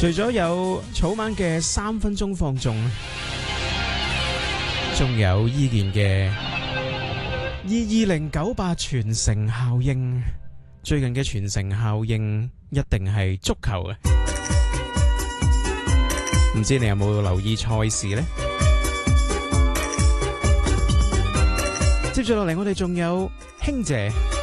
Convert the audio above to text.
除咗有草蜢嘅3分鐘放縱，仲有伊健嘅2098傳承效應。最近嘅傳承效應一定係足球嘅，唔知你有冇留意賽事呢？接住落嚟，我哋仲有興姐。